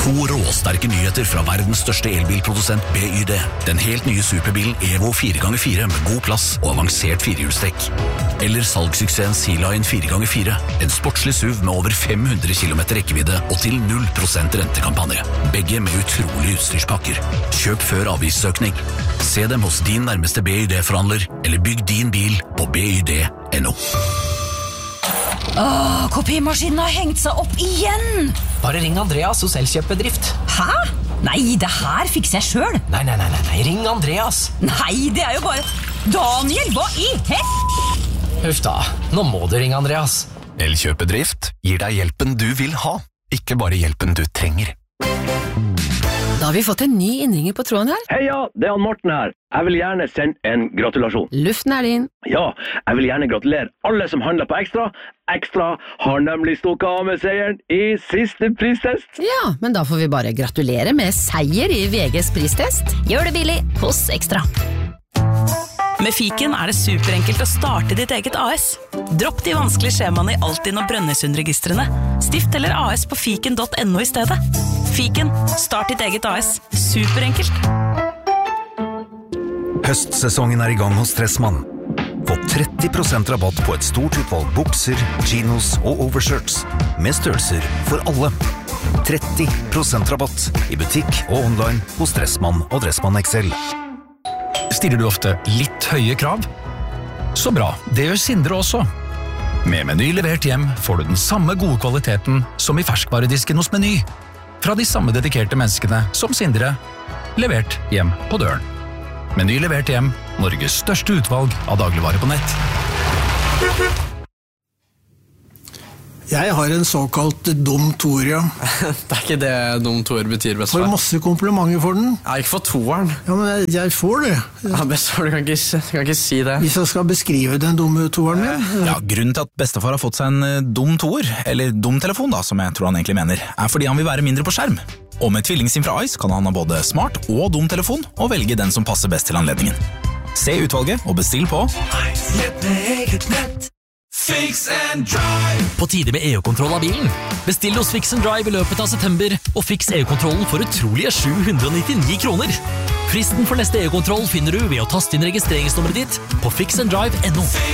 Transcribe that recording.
To råsterke nyheter fra verdens største elbilprodusent BYD. Den helt nye superbilen Evo 4x4 med god plass og avansert firehjulstrekk. Eller salgssuksessen Sea Lion 4x4. En sportslig SUV med over 500 km rekkevidde og til 0% rentekampanje. Begge med utrolige utstyrspakker. Kjøp før avgiftsøkning. Se dem hos din nærmeste BYD-forhandler, eller bygg din bil på BYD.no. Kopimaskinen har hengt seg opp igjen! Bare ring Andreas hos Elkjøp-bedrift. Hæ? Nei, det her fikser jeg selv. Nei, ring Andreas. Nei, det er jo bare... Daniel, hva i Huff da, nå må du ringe Andreas. Elkjøp-bedrift gir deg hjelpen du vil ha, ikke bare hjelpen du trenger. Da har vi fått en ny innringer på tråden her. Heia, det er han Morten her. Jeg vil gjerne sende en gratulasjon. Luften er din. Ja, jeg vil gjerne gratulere alle som handler på Ekstra. Ekstra har nemlig stukket av med seieren i siste pristest. Ja, men da får vi bare gratulere med seier i VGs pristest. Gjør det billig hos Ekstra. Med Fiken er det superenkelt å starte ditt eget AS. Dropp de vanskelige skjemaene i Altinn og Brønnøysundregistrene. Stift eller AS på fiken.no i stedet. Fiken, start ditt eget AS. Superenkelt. Høstsesongen er i gang hos Stressmann. Få 30% rabatt på et stort utvalg bukser, chinos og overshirts med størrelser for alle. 30% rabatt i butikk og online hos Stressmann og Dressmann XL. Stiller du ofte litt høye krav? Så bra, det gjør Sindre også. Med Meny levert hjem får du den samme gode kvaliteten som i ferskvaredisken hos Meny. Fra de samme dedikerte menneskene som Sindre, levert hjem på døren. Meny levert hjem, Norges største utvalg av dagligvarer på nett. Jeg har en såkalt dum toer, ja. Det er ikke det dum toer betyr, bestefar. Får masse komplimenter for den. Ja, ikke for toeren. Ja, men jeg får det. Ja, bestefar, du kan ikke si det. Hvis jeg skal beskrive den dumme toeren min. Ja, grunnen til at bestefar har fått seg en dum toer, eller dum telefon da, som jeg tror han egentlig mener, er fordi han vil være mindre på skjerm. Og med tvillingsim fra Ice kan han ha både smart og dum telefon, og velge den som passer best til anledningen. Se utvalget og bestill på Fix and Drive. På tide med EU-kontroll av bilen. Bestill hos Fix and Drive i løpet av september, og fiks EU-kontrollen for utrolige 799 kroner. Fristen for neste EU-kontroll finner du ved å taste inn registreringsnummeret ditt på fixanddrive.no.